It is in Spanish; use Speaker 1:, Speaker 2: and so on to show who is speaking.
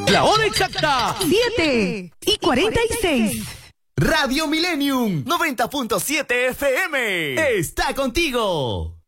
Speaker 1: La hora exacta.
Speaker 2: 7:46.
Speaker 1: Radio Millennium 90.7 FM. Está contigo.